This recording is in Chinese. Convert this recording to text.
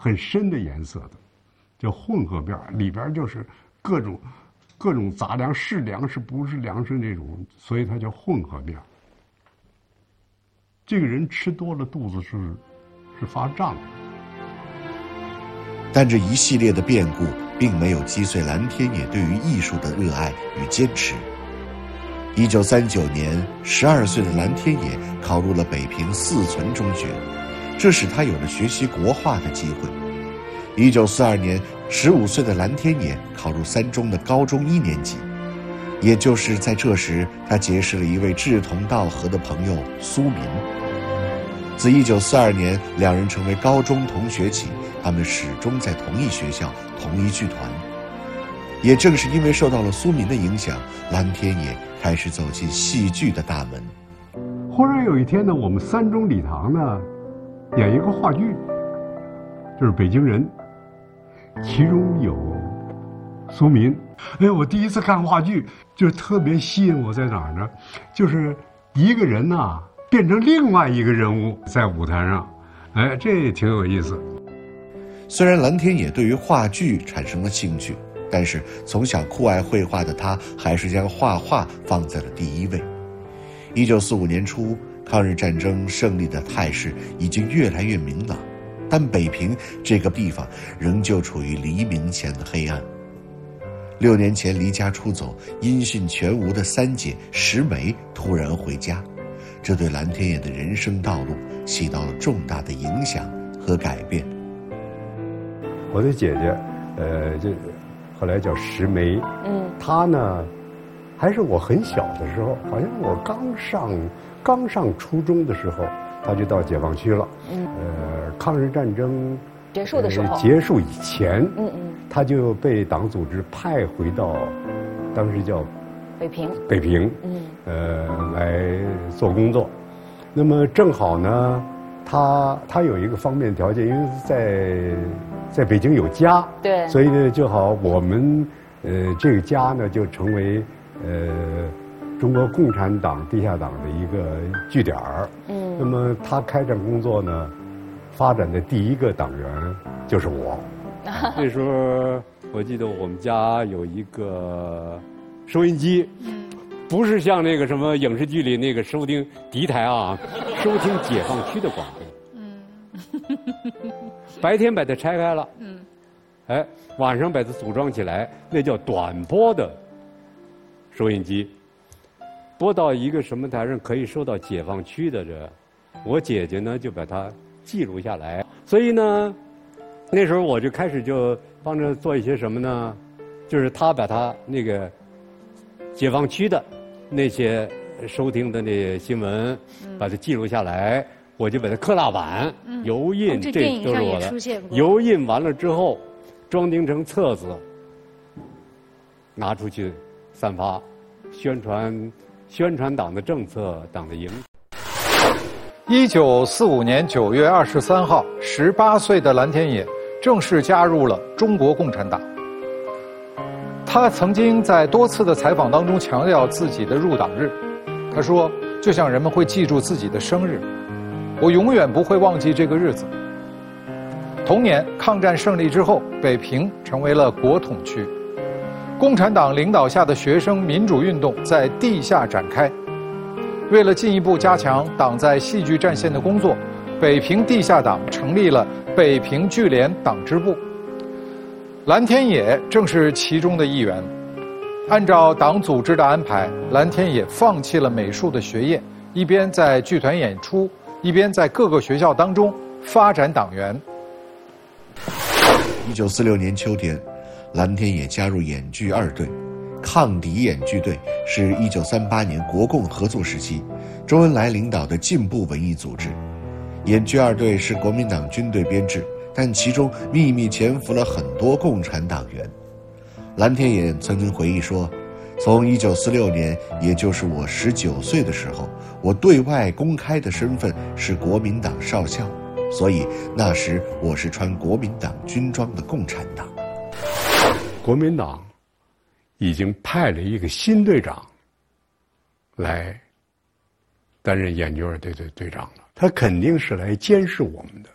很深的颜色的，叫混合面，里边就是各种杂粮，是粮食不是粮食那种，所以它叫混合面。这个人吃多了肚子是发胀的。 但这一系列的变故并没有击碎蓝天野对于艺术的热爱与坚持。1939年，12岁的蓝天野考入了北平四存中学，这使他有了学习国画的机会。1942年，15岁的蓝天野考入三中的高中1年级，也就是在这时，他结识了一位志同道合的朋友苏民。自1942年两人成为高中同学起，他们始终在同一学校、同一剧团。也正是因为受到了苏民的影响，蓝天野开始走进戏剧的大门。 忽然有一天呢，我们三中礼堂呢演一个话剧，就是北京人，其中有苏民。哎，我第一次看话剧，就是特别吸引我在哪儿呢？就是一个人呐，变成另外一个人物在舞台上，哎，这也挺有意思。 虽然蓝天野对于话剧产生了兴趣，但是从小酷爱绘画的他，还是将画画放在了第一位。1945年初，抗日战争胜利的态势已经越来越明朗，但北平这个地方仍旧处于黎明前的黑暗。6年前离家出走、音讯全无的三姐石梅突然回家，这对蓝天野的人生道路起到了重大的影响和改变。 我的姐姐，就后来叫石梅，她呢，还是我很小的时候，好像我刚上初中的时候，她就到解放区了。抗日战争结束的时候， 结束以前，她就被党组织派回到，当时叫北平，来做工作。那么正好呢，他有一个方便条件，因为在北京有家， 对， 所以呢，就好我们这个家呢就成为中国共产党地下党的一个据点儿。那么他开展工作呢，发展的第一个党员就是我。那时候我记得我们家有一个收音机。不是像那个什么影视剧里那个收听敌台啊，收听解放区的广播。白天把它拆开了，晚上把它组装起来，那叫短波的收音机。播到一个什么台上可以收到解放区的这，我姐姐呢就把它记录下来。所以呢，那时候我就开始就帮着做一些什么呢？就是她把她那个解放区的那些收听的那些新闻，把它记录下来，我就把它刻大版，油印，这都是我的。油印完了之后，装订成册子，拿出去散发，宣传党的政策、党的影响。 1945年9月23号，18岁的蓝天野正式加入了中国共产党。他曾经在多次的采访当中强调自己的入党日，他说：“就像人们会记住自己的生日，我永远不会忘记这个日子。”同年，抗战胜利之后，北平成为了国统区，共产党领导下的学生民主运动在地下展开。为了进一步加强党在戏剧战线的工作，北平地下党成立了北平剧联党支部。蓝天野正是其中的一员。按照党组织的安排，蓝天野放弃了美术的学业，一边在剧团演出，一边在各个学校当中发展党员。 1946年秋天，蓝天野加入演剧二队。抗敌演剧队是1938年国共合作时期周恩来领导的进步文艺组织。演剧二队是国民党军队编制，但其中秘密潜伏了很多共产党员。蓝天野曾经回忆说，从1946年，也就是我19岁的时候，我对外公开的身份是国民党少校，所以那时我是穿国民党军装的共产党。 国民党已经派了一个新队长来担任演剧二队的队长了，他肯定是来监视我们的。